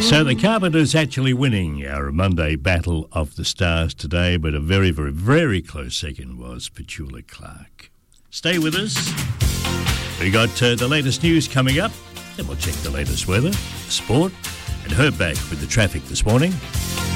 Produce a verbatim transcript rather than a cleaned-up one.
So the Carpenters actually winning our Monday Battle of the Stars today, but a very, very, very close second was Petula Clark. Stay with us. We got uh, the latest news coming up, then we'll check the latest weather, sport, and Herb back with the traffic this morning.